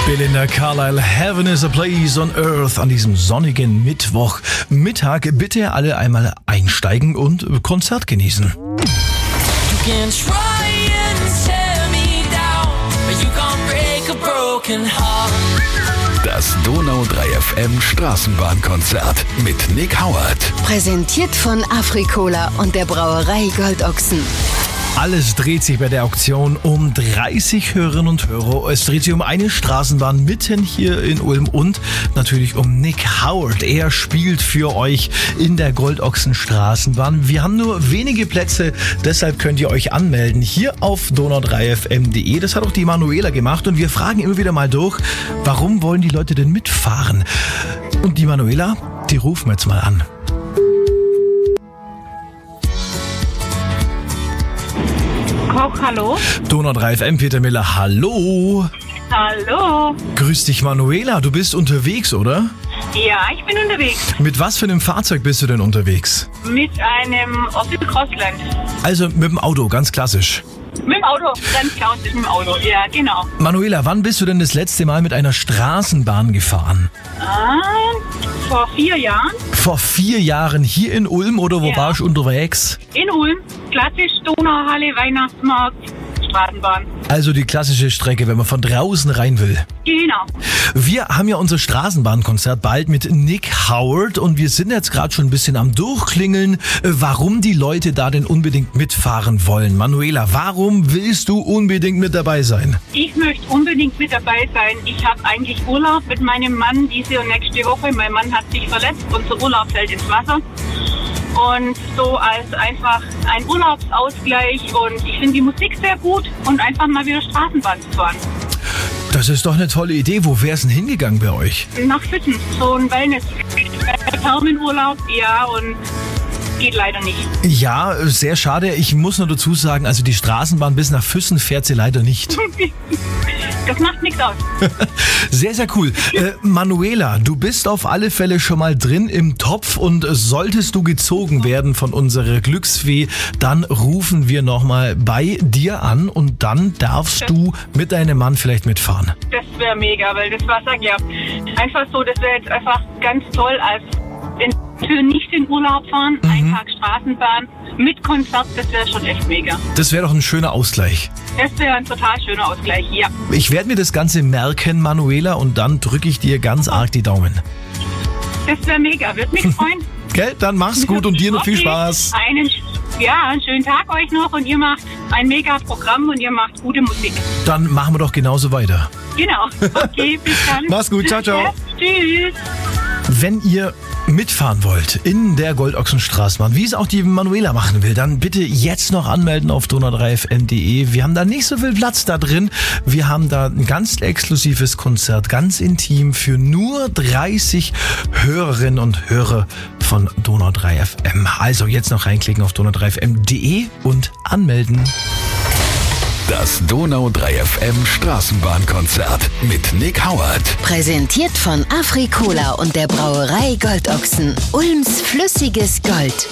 Belinda Carlisle, Heaven is a Place on Earth an diesem sonnigen Mittwochmittag. Bitte alle einmal einsteigen und Konzert genießen. Das Donau 3 FM Straßenbahnkonzert mit Nick Howard. Präsentiert von Afrikola und der Brauerei Goldochsen. Alles dreht sich bei der Auktion um 30 Hörerinnen und Hörer. Es dreht sich um eine Straßenbahn mitten hier in Ulm und natürlich um Nick Howard. Er spielt für euch in der Goldochsen Straßenbahn. Wir haben nur wenige Plätze, deshalb könnt ihr euch anmelden hier auf donau3fm.de. Das hat auch die Manuela gemacht und wir fragen immer wieder mal durch, warum wollen die Leute denn mitfahren? Und die Manuela, die rufen wir jetzt mal an. Koch, hallo. Donau 3 FM, Peter Miller, hallo. Hallo. Grüß dich, Manuela. Du bist unterwegs, oder? Ja, ich bin unterwegs. Mit was für einem Fahrzeug bist du denn unterwegs? Mit einem Opel Crossland. Also mit dem Auto, ganz klassisch. Mit dem Auto, ganz klassisch mit dem Auto. Ja, genau. Manuela, wann bist du denn das letzte Mal mit einer Straßenbahn gefahren? Vor 4 Jahren. Vor 4 Jahren hier in Ulm oder wo warst du unterwegs? In Ulm. Klassisch Donauhalle, Weihnachtsmarkt, Straßenbahn. Also die klassische Strecke, wenn man von draußen rein will. Genau. Wir haben ja unser Straßenbahnkonzert bald mit Nick Howard und wir sind jetzt gerade schon ein bisschen am Durchklingeln, warum die Leute da denn unbedingt mitfahren wollen. Manuela, warum willst du unbedingt mit dabei sein? Ich möchte unbedingt mit dabei sein. Ich habe eigentlich Urlaub mit meinem Mann diese und nächste Woche. Mein Mann hat sich verletzt, unser Urlaub fällt ins Wasser. Und so als einfach ein Urlaubsausgleich und ich finde die Musik sehr gut und einfach mal wieder Straßenbahn zu fahren. Das ist doch eine tolle Idee. Wo wär's denn hingegangen bei euch? Nach Füssen, so ein Wellness. Thermenurlaub, ja, und geht leider nicht. Ja, sehr schade. Ich muss nur dazu sagen, also die Straßenbahn bis nach Füssen fährt sie leider nicht. Das macht nichts aus. Sehr, sehr cool. Manuela, du bist auf alle Fälle schon mal drin im Topf und solltest du gezogen werden von unserer Glücksfee, dann rufen wir nochmal bei dir an und dann darfst du mit deinem Mann vielleicht mitfahren. Das wäre mega, weil das war, ja, einfach so, das wäre jetzt einfach ganz toll, als für nicht in Urlaub fahren, ein Tag Straßenbahn mit Konzert, das wäre schon echt mega. Das wäre doch ein schöner Ausgleich. Das wäre ein total schöner Ausgleich, ja. Ich werde mir das Ganze merken, Manuela, und dann drücke ich dir ganz arg die Daumen. Das wäre mega, würde mich freuen. Gell, dann mach's gut und dir noch viel Spaß. Einen schönen Tag euch noch und ihr macht ein mega Programm und ihr macht gute Musik. Dann machen wir doch genauso weiter. Genau, okay, bis dann. Mach's gut, ciao, ciao. Ja, tschüss. Wenn ihr mitfahren wollt in der Goldochsen Straßenbahn, wie es auch die Manuela machen will, dann bitte jetzt noch anmelden auf donau3fm.de. Wir haben da nicht so viel Platz da drin. Wir haben da ein ganz exklusives Konzert, ganz intim für nur 30 Hörerinnen und Hörer von Donau 3 FM. Also jetzt noch reinklicken auf donau3fm.de und anmelden. Das Donau 3 FM Straßenbahnkonzert mit Nick Howard. Präsentiert von Afrikola und der Brauerei Goldochsen. Ulms flüssiges Gold.